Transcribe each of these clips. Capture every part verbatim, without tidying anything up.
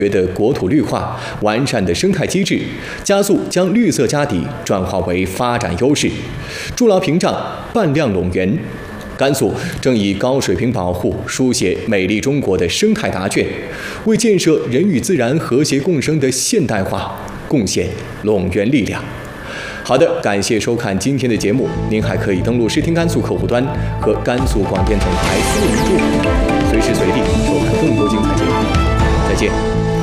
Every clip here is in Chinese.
的国土绿化，完善的生态机制，加速将绿色家底转化为发展优势，筑牢屏障，扮亮陇源。甘肃正以高水平保护书写美丽中国的生态答卷，为建设人与自然和谐共生的现代化贡献陇源力量。好的，感谢收看今天的节目，您还可以登录视听甘肃客户端和甘肃广电总台私人账户，随时随地收看更多精彩节目。再见。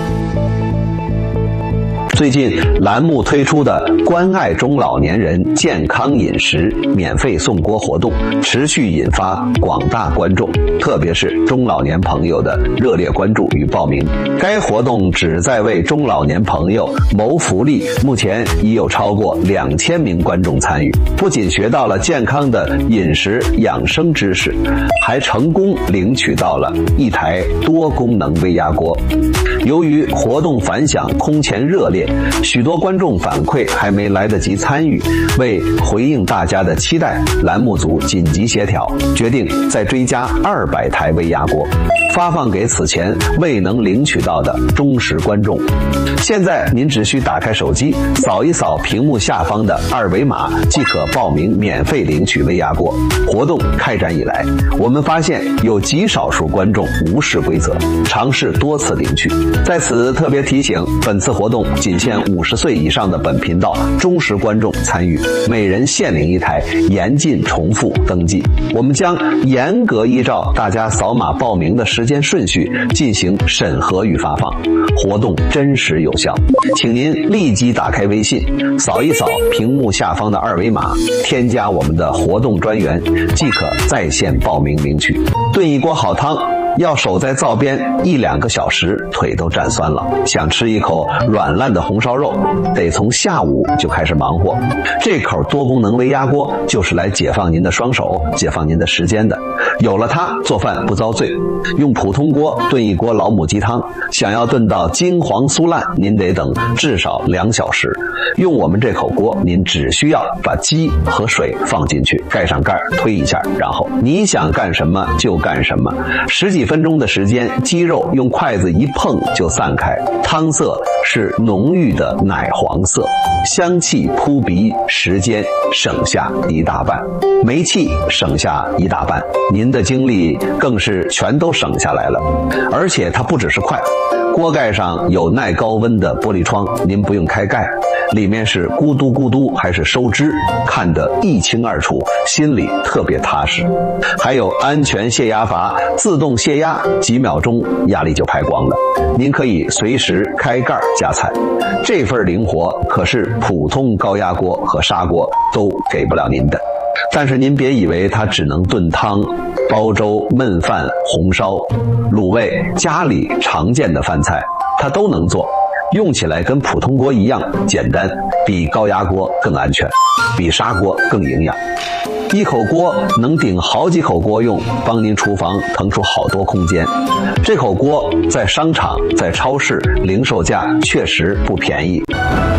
最近栏目推出的关爱中老年人健康饮食免费送锅活动，持续引发广大观众，特别是中老年朋友的热烈关注与报名。该活动旨在为中老年朋友谋福利，目前已有超过两千名观众参与，不仅学到了健康的饮食养生知识，还成功领取到了一台多功能微压锅。由于活动反响空前热烈，许多观众反馈还没来得及参与，为回应大家的期待，栏目组紧急协调，决定再追加二百台微压锅，发放给此前未能领取到的忠实观众。现在您只需打开手机，扫一扫屏幕下方的二维码，即可报名免费领取微压锅。活动开展以来，我们发现有极少数观众无视规则，尝试多次领取。在此特别提醒，本次活动仅限五十岁以上的本频道忠实观众参与，每人限领一台，严禁重复登记。我们将严格依照大家扫码报名的时间顺序进行审核与发放，活动真实有效。请您立即打开微信，扫一扫屏幕下方的二维码，添加我们的活动专员，即可在线报名领取。炖一锅好汤要守在灶边一两个小时，腿都站酸了。想吃一口软烂的红烧肉，得从下午就开始忙活。这口多功能微压锅就是来解放您的双手，解放您的时间的。有了它，做饭不遭罪。用普通锅炖一锅老母鸡汤，想要炖到金黄酥烂，您得等至少两小时。用我们这口锅，您只需要把鸡和水放进去，盖上盖，推一下，然后你想干什么就干什么。十几分钟的时间，鸡肉用筷子一碰就散开，汤色是浓郁的奶黄色，香气扑鼻，时间省下一大半，煤气省下一大半，您的精力更是全都省下来了。而且它不只是快，锅盖上有耐高温的玻璃窗，您不用开盖，里面是咕嘟咕嘟还是收汁，看得一清二楚，心里特别踏实。还有安全泄压阀，自动泄压，几秒钟压力就排光了，您可以随时开盖加菜。这份灵活可是普通高压锅和砂锅都给不了您的。但是您别以为它只能炖汤、煲粥、焖饭、红烧、卤味，家里常见的饭菜它都能做，用起来跟普通锅一样简单，比高压锅更安全，比砂锅更营养。一口锅能顶好几口锅用，帮您厨房腾出好多空间。这口锅在商场、在超市零售价确实不便宜，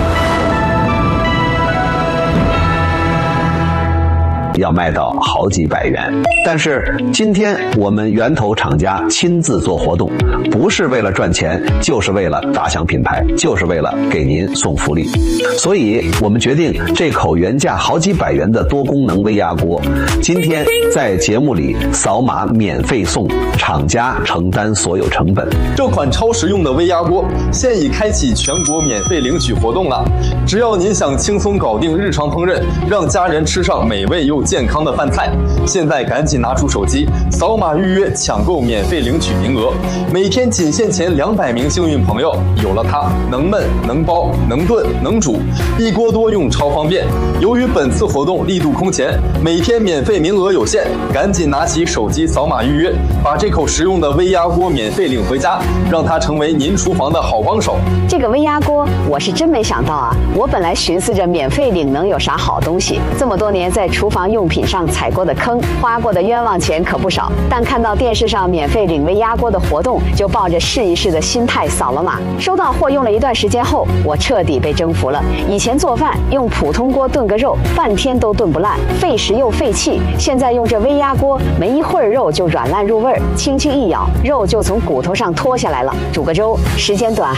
要卖到好几百元。但是今天我们源头厂家亲自做活动，不是为了赚钱，就是为了打响品牌，就是为了给您送福利。所以我们决定这口原价好几百元的多功能微压锅，今天在节目里扫码免费送，厂家承担所有成本。 这款超实用的微压锅现已开启全国免费领取活动了，只要您想轻松搞定日常烹饪，让家人吃上美味又健康的饭菜，现在赶紧拿出手机扫码预约抢购免费领取名额，每天仅限前两百名幸运朋友。有了它，能焖能煲能炖能煮，一锅多用超方便。由于本次活动力度空前，每天免费名额有限，赶紧拿起手机扫码预约，把这口实用的微压锅免费领回家，让它成为您厨房的好帮手。 这个微压锅我是真没想到啊，我本来寻思着免费领能有啥好东西，这么多年在厨房用用品上踩过的坑，花过的冤枉钱可不少。但看到电视上免费领微压锅的活动，就抱着试一试的心态扫了码。收到货用了一段时间后，我彻底被征服了。以前做饭用普通锅炖个肉，半天都炖不烂，费时又费气。现在用这微压锅，没一会儿肉就软烂入味儿，轻轻一咬，肉就从骨头上脱下来了。煮个粥，时间短。